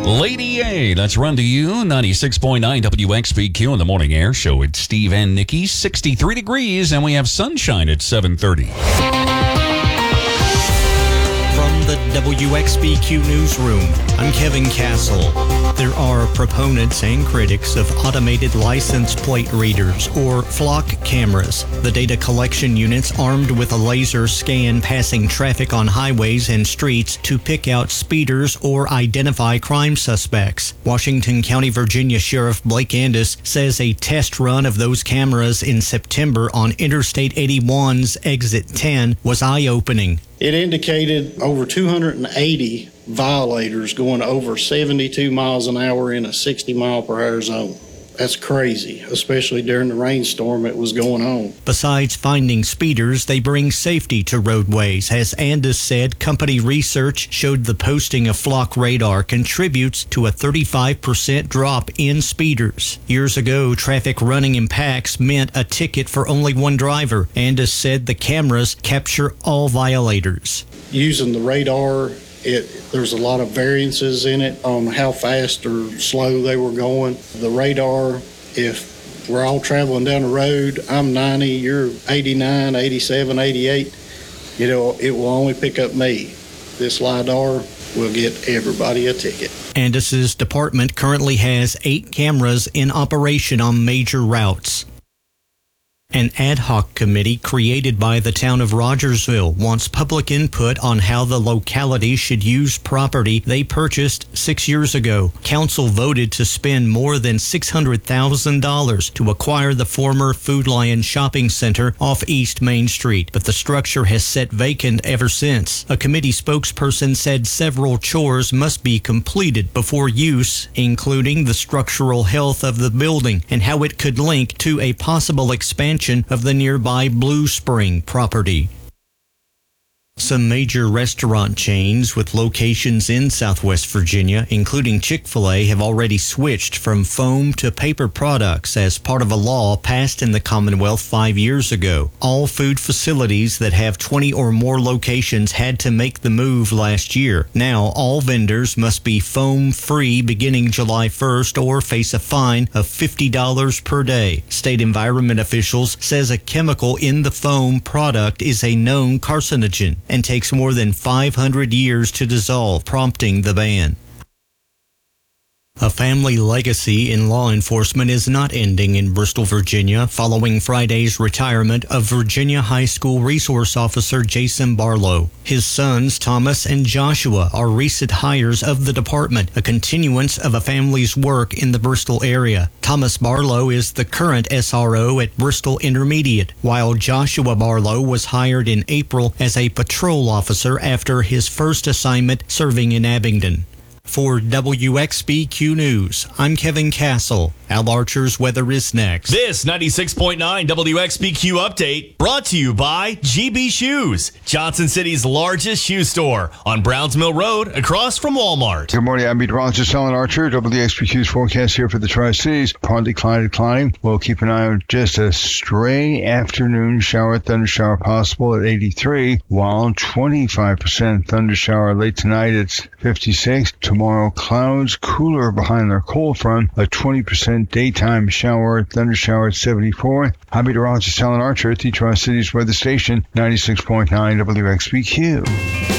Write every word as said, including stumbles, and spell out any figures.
Lady A, let's run to you. ninety-six point nine W X B Q in the morning air show. It's Steve and Nikki, sixty-three degrees, and we have sunshine at seven thirty. From the W X B Q newsroom, I'm Kevin Castle. There are proponents and critics of automated license plate readers, or flock cameras, the data collection units armed with a laser scan passing traffic on highways and streets to pick out speeders or identify crime suspects. Washington County, Virginia Sheriff Blake Andis says a test run of those cameras in September on Interstate eighty-one's Exit ten was eye-opening. It indicated over two hundred eighty violators going over seventy-two miles an hour in a sixty mile per hour zone. That's crazy, especially during the rainstorm it was going on. Besides finding speeders, they bring safety to roadways. As Andis said, company research showed the posting of flock radar contributes to a thirty-five percent drop in speeders. Years ago, traffic running in packs meant a ticket for only one driver. Andis said the cameras capture all violators. Using the radar, It, there's a lot of variances in it on how fast or slow they were going. The radar, if we're all traveling down the road, I'm ninety, you're eighty-nine, eighty-seven, eighty-eight, you know, it will only pick up me. This LiDAR will get everybody a ticket. Andis's department currently has eight cameras in operation on major routes. An ad hoc committee created by the town of Rogersville wants public input on how the locality should use property they purchased six years ago. Council voted to spend more than six hundred thousand dollars to acquire the former Food Lion Shopping Center off East Main Street, but the structure has sat vacant ever since. A committee spokesperson said several chores must be completed before use, including the structural health of the building and how it could link to a possible expansion of the nearby Blue Spring property. Some major restaurant chains with locations in Southwest Virginia, including Chick-fil-A, have already switched from foam to paper products as part of a law passed in the Commonwealth five years ago. All food facilities that have twenty or more locations had to make the move last year. Now, all vendors must be foam-free beginning July first or face a fine of fifty dollars per day. State environment officials says a chemical in the foam product is a known carcinogen and takes more than five hundred years to dissolve, prompting the ban. A family legacy in law enforcement is not ending in Bristol, Virginia, following Friday's retirement of Virginia High School Resource Officer Jason Barlow. His sons, Thomas and Joshua, are recent hires of the department, a continuance of a family's work in the Bristol area. Thomas Barlow is the current S R O at Bristol Intermediate, while Joshua Barlow was hired in April as a patrol officer after his first assignment serving in Abingdon. For W X B Q News, I'm Kevin Castle. Al Archer's weather is next. This ninety-six point nine W X B Q update brought to you by G B Shoes, Johnson City's largest shoe store on Browns Mill Road across from Walmart. Good morning, I'm meteorologist Alan Archer. W X B Q's forecast here for the Tri-Cities. Partly cloudy, declining. We'll keep an eye on just a stray afternoon shower, thunder shower possible at eighty-three, while twenty-five percent thunder shower late tonight. It's fifty-six. Tomorrow, clouds cooler behind their cold front. A twenty percent daytime shower, thunder shower at seventy-four. I'm meteorologist Alan Archer at the Tri-Cities Weather Station, ninety-six point nine W X B Q.